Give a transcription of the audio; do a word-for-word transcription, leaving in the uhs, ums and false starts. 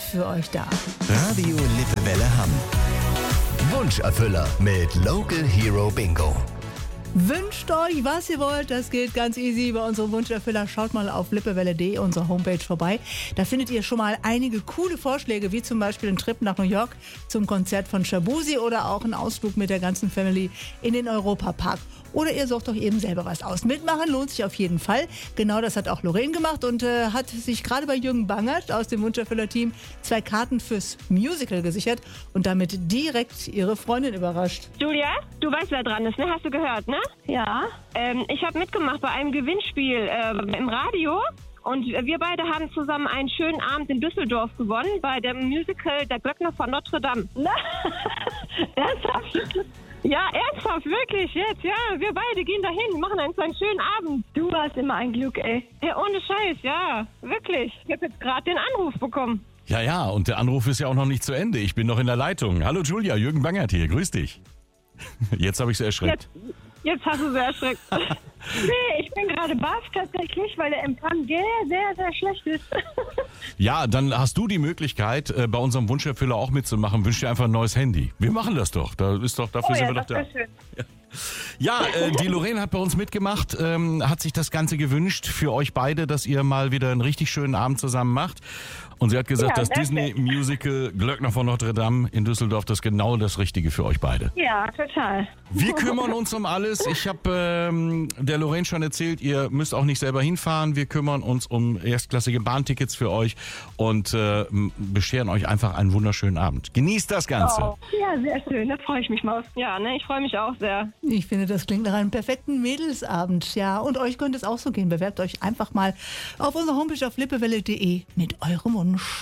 für euch da. Radio Lippewelle Hamm. Wunscherfüller mit Local Hero Bingo. Wünscht euch, was ihr wollt, das geht ganz easy bei unserem Wunscherfüller. Schaut mal auf lippewelle punkt de, unsere Homepage, vorbei. Da findet ihr schon mal einige coole Vorschläge, wie zum Beispiel einen Trip nach New York zum Konzert von Shabuzi oder auch einen Ausflug mit der ganzen Family in den Europapark. Oder ihr sucht doch eben selber was aus. Mitmachen lohnt sich auf jeden Fall. Genau das hat auch Lorraine gemacht und äh, hat sich gerade bei Jürgen Bangert aus dem Wunscherfüller-Team zwei Karten fürs Musical gesichert und damit direkt ihre Freundin überrascht. Julia, du weißt, wer dran ist, ne? Hast du gehört, ne? Ja. Ähm, ich habe mitgemacht bei einem Gewinnspiel ähm, im Radio. Und wir beide haben zusammen einen schönen Abend in Düsseldorf gewonnen bei dem Musical Der Glöckner von Notre Dame. Ernsthaft? Ja, ernsthaft, wirklich, jetzt, ja. Wir beide gehen dahin, machen uns einen schönen Abend. Du hast immer ein Glück, ey. Ja, ohne Scheiß, ja, wirklich. Ich habe jetzt gerade den Anruf bekommen. Ja, ja, und der Anruf ist ja auch noch nicht zu Ende. Ich bin noch in der Leitung. Hallo Julia, Jürgen Bangert hier, grüß dich. Jetzt habe ich sie erschreckt. Jetzt, jetzt hast du sie erschreckt. Nee, ich bin gerade baff tatsächlich, weil der Empfang sehr, sehr, sehr schlecht ist. Ja, dann hast du die Möglichkeit, äh, bei unserem Wunscherfüller auch mitzumachen. Wünsch dir einfach ein neues Handy. Wir machen das doch. Da ist doch dafür Oh sind ja, wir doch das da. wär schön. Ja, ja äh, die Lorraine hat bei uns mitgemacht, ähm, hat sich das Ganze gewünscht für euch beide, dass ihr mal wieder einen richtig schönen Abend zusammen macht. Und sie hat gesagt, Ja, das sehr schön. Disney-Musical Glöckner von Notre Dame in Düsseldorf, das ist genau das Richtige für euch beide. Ja, total. Wir kümmern uns um alles. Ich habe ähm, der Lorraine schon erzählt, ihr müsst auch nicht selber hinfahren. Wir kümmern uns um erstklassige Bahntickets für euch und äh, bescheren euch einfach einen wunderschönen Abend. Genießt das Ganze. Oh, ja, sehr schön. Da freue ich mich mal. Ja, ne, ich freue mich auch sehr. Ich finde, das klingt nach einem perfekten Mädelsabend. Ja, und euch könnte es auch so gehen. Bewerbt euch einfach mal auf unserer Homepage auf lippewelle punkt de mit eurem Wunsch.